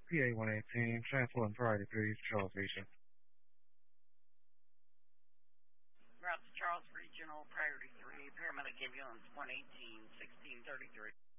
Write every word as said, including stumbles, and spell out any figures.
P A one eighteen, Chancellor and Priority three, Charles Station. Route to Charles Regional, Priority three, paramedic ambulance one eighteen, sixteen thirty-three.